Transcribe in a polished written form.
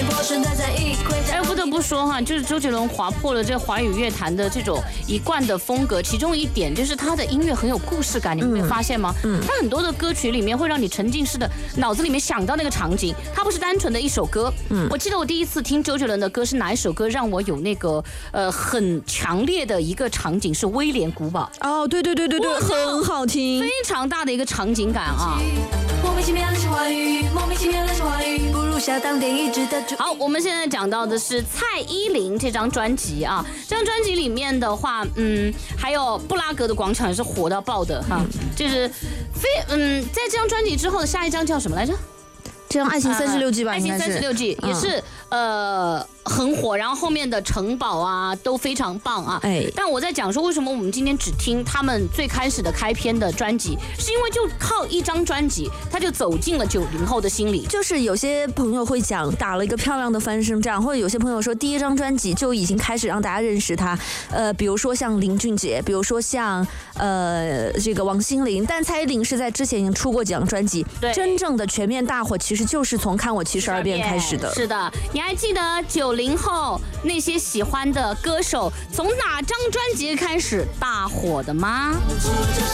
哎，不得不说哈，就是周杰伦划破了这华语乐坛的这种一贯的风格，其中一点就是他的音乐很有故事感，你们会发现吗？他很多的歌曲里面会让你沉浸式的脑子里面想到那个场景，它不是单纯的一首歌。我记得我第一次听周杰伦的歌是哪一首歌让我有那个很强烈的一个场景是威廉古堡。 哦，对，很好听， 非常大的一个场景感啊。 莫名其妙的是华语，莫名其妙的是华语，不如下当电一直的主。 好，我们现在讲到的是蔡依林这张专辑啊，这张专辑里面的话，还有布拉格的广场也是火到爆的哈，就是在这张专辑之后的下一张叫什么来着？ 这张《爱情36季》吧， 爱情36季也是很火，然后后面的城堡啊都非常棒啊。但我在讲说为什么我们今天只听他们最开始的开篇的专辑，是因为就靠一张专辑，他就走进了90后的心里。 就是有些朋友会讲打了一个漂亮的翻身仗，或者有些朋友说第一张专辑就已经开始让大家认识他。比如说像林俊杰，比如说像这个王心凌，但蔡依林是在之前已经出过几张专辑，真正的全面大火其实就是从看我72遍开始的。 是的，你还记得90后那些喜欢的歌手从哪张专辑开始大火的吗？